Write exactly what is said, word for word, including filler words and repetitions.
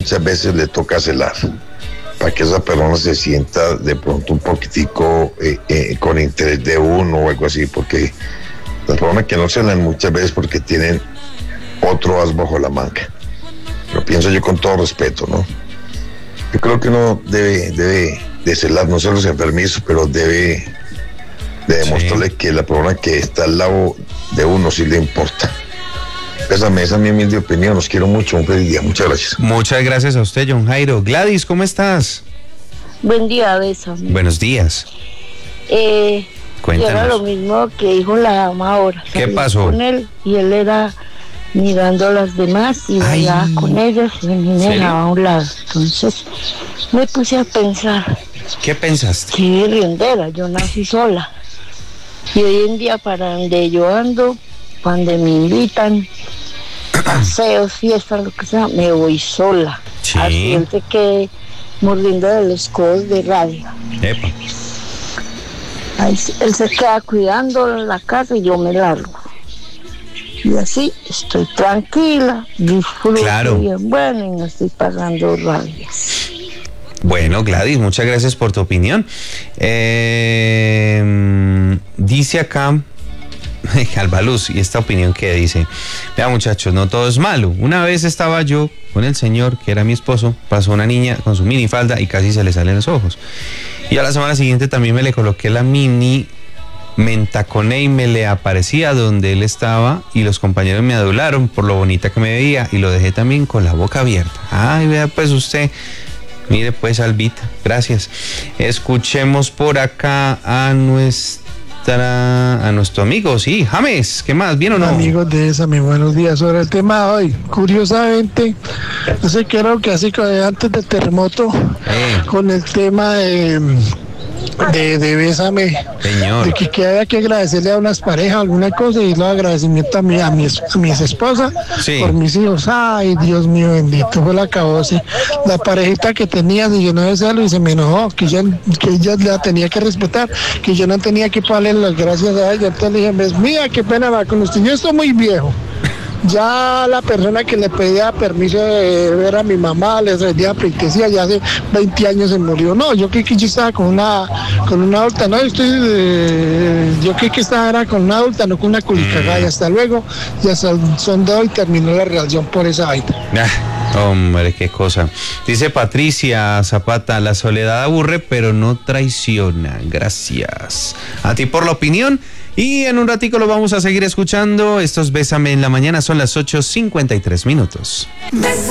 muchas veces le toca celar para que esa persona se sienta de pronto un poquitico eh, eh, con interés de uno o algo así, porque las personas que no celan muchas veces porque tienen otro as bajo la manga. Lo pienso yo con todo respeto, ¿no? Yo creo que uno debe, debe de celar, no ser los enfermizos, pero debe de demostrarle sí. que la persona que está al lado de uno sí le importa. Esa, esa es mi humilde opinión, los quiero mucho, un feliz día, muchas gracias. Muchas gracias a usted, John Jairo. Gladys, ¿cómo estás? Buen día, Bésame. Buenos días. Eh, Cuéntanos. Era lo mismo que dijo la dama ahora. ¿Qué pasó? Con él, y él era mirando a las demás y bailaba con ellas y me dejaba a un lado. Entonces me puse a pensar. ¿Qué pensaste? Que riendera, yo nací sola. Y hoy en día para donde yo ando, cuando me invitan, paseos, fiestas, lo que sea, me voy sola. Sí. Así él se quede mordiendo de los codos de radio. Epa. Ahí, él se queda cuidando la casa y yo me largo. Y así estoy tranquila, disfruto claro. bien bueno y no estoy pasando rabias. Bueno, Gladys, muchas gracias por tu opinión. Eh, dice acá Albaluz, y esta opinión que dice: vea, muchachos, no todo es malo. Una vez estaba yo con el señor, que era mi esposo, pasó una niña con su minifalda y casi se le salen los ojos. Y a la semana siguiente también me le coloqué la mini, me entaconé y me le aparecía donde él estaba y los compañeros me adularon por lo bonita que me veía y lo dejé también con la boca abierta. Ay, vea pues usted. Mire pues, Albita, gracias. Escuchemos por acá a nuestra, a nuestro amigo, sí, James, ¿qué más? ¿Bien o no? Amigos de esa, mi buenos días. Sobre el tema de hoy, curiosamente, no sé qué era lo que hace antes del terremoto, eh. con el tema de... De, de Bésame, señor. De que, que haya que agradecerle a unas parejas alguna cosa y los agradecimientos a mi, a mi, a mi esposa sí. por mis hijos. Ay, Dios mío bendito, fue la acabose. La parejita que tenía se llenó de celo y se me enojó, que ella, que ella la tenía que respetar, que yo no tenía que pagarle las gracias a ella. Entonces le dije, mira, qué pena va con usted, yo estoy muy viejo. Ya la persona que le pedía permiso de ver a mi mamá, le rendía pleitesía, ya hace veinte años se murió. No, yo creí que yo estaba con una con una adulta, no, yo estoy, eh, yo creí que estaba era con una adulta, no con una culicagada. Y hasta luego, ya son de hoy, terminó la relación por esa vaina. Ah, hombre, qué cosa. Dice Patricia Zapata, la soledad aburre, pero no traiciona. Gracias a ti por la opinión. Y en un ratico lo vamos a seguir escuchando. Estos Bésame en la mañana, son las ocho cincuenta y tres minutos.